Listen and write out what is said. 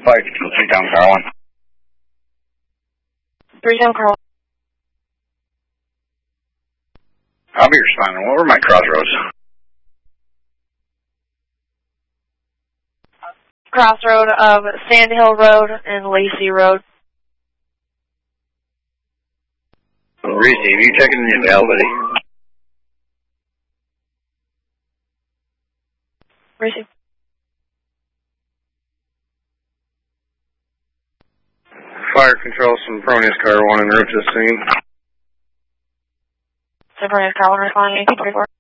Fire Control, 3 down, car 1. 3 down, car 1. I'll be responding. What were my crossroads? Crossroad of Sand Hill Road and Lacey Road. Receive, you checking the availability? Receive. Fire Control, Sempronius car 1 en route to the scene. Sempronius car 1 responding, 1834.